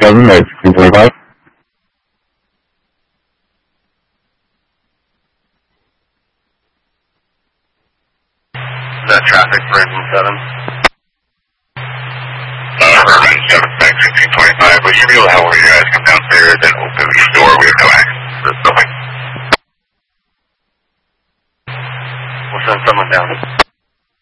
7, at 1625. Is that traffic for engine 7? Engine 7, back 1625. Would you be able to help when you guys come downstairs and open the door? We have no access to this building. We'll send someone down.